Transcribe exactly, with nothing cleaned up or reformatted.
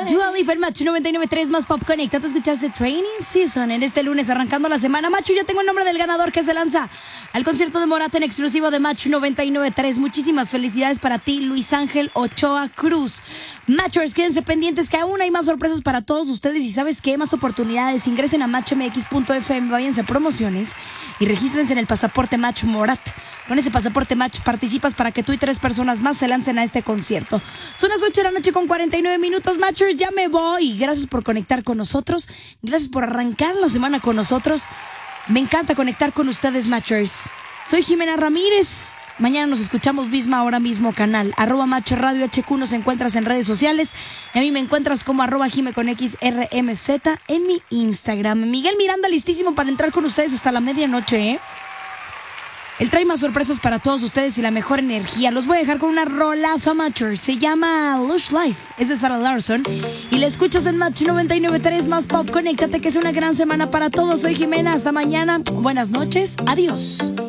Dua Lipa en Match noventa y nueve punto tres más Pop Connect. Te escuchaste Training Season en este lunes arrancando la semana. Macho, ya tengo el nombre del ganador que se lanza al concierto de Morat en exclusivo de Match noventa y nueve punto tres. Muchísimas felicidades para ti, Luis Ángel Ochoa Cruz. Matchers, quédense pendientes que aún hay más sorpresas para todos ustedes. Y ¿sabes qué? Más oportunidades. Ingresen a match m x punto f m, váyanse a promociones y regístrense en el pasaporte Match Morat. Con ese pasaporte Match participas para que tú y tres personas más se lancen a este concierto. Son las ocho de la noche con cuarenta y nueve minutos. Matchers, ya me voy. Gracias por conectar con nosotros. Gracias por arrancar la semana con nosotros. Me encanta conectar con ustedes, Matchers. Soy Jimena Ramírez. Mañana nos escuchamos misma ahora mismo canal. Arroba Match Radio H Q nos encuentras en redes sociales. Y a mí me encuentras como arroba Jime con X R M Z en mi Instagram. Miguel Miranda listísimo para entrar con ustedes hasta la medianoche, ¿eh? Él trae más sorpresas para todos ustedes y la mejor energía. Los voy a dejar con una rolaza, Matcher. Se llama Lush Life. Es de Sarah Larson. Y la escuchas en Match noventa y nueve punto tres más Pop. Conéctate, que es una gran semana para todos. Soy Jimena. Hasta mañana. Buenas noches. Adiós.